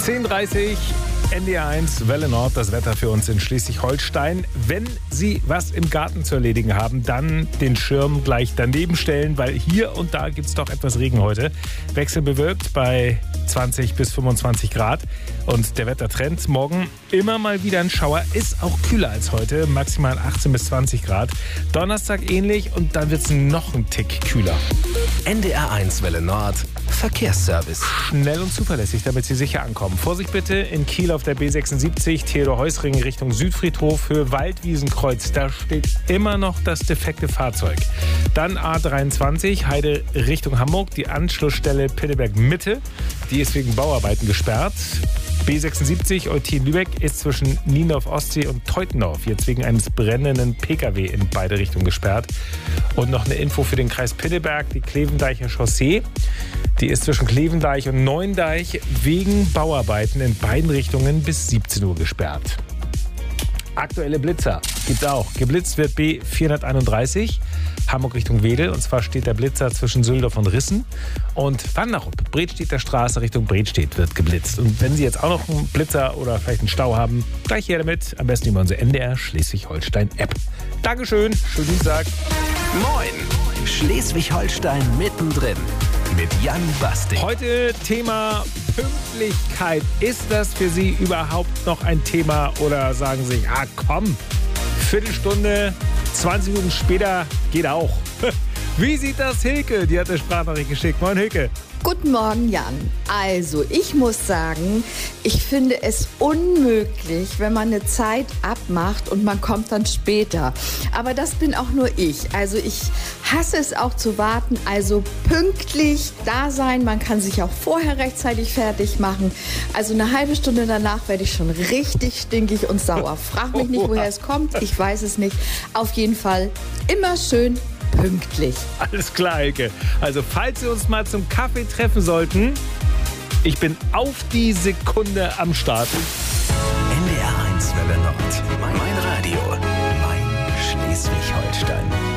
10:30 NDR1 Welle Nord, das Wetter für uns in Schleswig-Holstein. Wenn Sie was im Garten zu erledigen haben, dann den Schirm gleich daneben stellen, weil hier und da gibt es doch etwas Regen heute. Wechselbewölkt bei 20 bis 25 Grad. Und der Wettertrend morgen immer mal wieder ein Schauer, ist auch kühler als heute, maximal 18 bis 20 Grad. Donnerstag ähnlich und dann wird es noch ein Tick kühler. NDR1 Welle Nord, Verkehrsservice. Schnell und zuverlässig, damit Sie sicher ankommen. Vorsicht bitte in Kiel auf der B76, Theodor-Heuss-Ring Richtung Südfriedhof für Waldwiesenkreuz. Da steht immer noch das defekte Fahrzeug. Dann A23, Heide Richtung Hamburg, die Anschlussstelle Pinneberg-Mitte. Die ist wegen Bauarbeiten gesperrt. B76 Eutin-Lübeck ist zwischen Niendorf-Ostsee und Teutendorf jetzt wegen eines brennenden Pkw in beide Richtungen gesperrt. Und noch eine Info für den Kreis Pinneberg, die Klevendeicher Chaussee. Die ist zwischen Klevendeich und Neuendeich wegen Bauarbeiten in beiden Richtungen bis 17 Uhr gesperrt. Aktuelle Blitzer gibt's auch. Geblitzt wird B431, Hamburg Richtung Wedel. Und zwar steht der Blitzer zwischen Süldorf und Rissen. Und Wanderup, Bredstedter Straße Richtung Bredstedt wird geblitzt. Und wenn Sie jetzt auch noch einen Blitzer oder vielleicht einen Stau haben, gleich her damit. Am besten über unsere NDR Schleswig-Holstein-App. Dankeschön, schönen Dienstag. Moin, Schleswig-Holstein mittendrin mit Jan Basting. Heute Thema Pünktlichkeit. Ist das für Sie überhaupt noch ein Thema oder sagen Sie, ja komm, Viertelstunde, 20 Minuten später geht auch. Wie sieht das Hilke? Die hat eine Sprachnachricht geschickt. Moin Hilke. Guten Morgen, Jan. Also, ich muss sagen, ich finde es unmöglich, wenn man eine Zeit abmacht und man kommt dann später. Aber das bin auch nur ich. Also, ich hasse es auch zu warten. Also, pünktlich da sein. Man kann sich auch vorher rechtzeitig fertig machen. Also, eine halbe Stunde danach werde ich schon richtig stinkig und sauer. Frag mich nicht, woher es kommt. Ich weiß es nicht. Auf jeden Fall immer schön pünktlich. Alles klar, Hilke. Also, falls wir uns mal zum Kaffee treffen sollten, ich bin auf die Sekunde am Start. NDR1 Welle Nord. Mein Radio. Mein Schleswig-Holstein.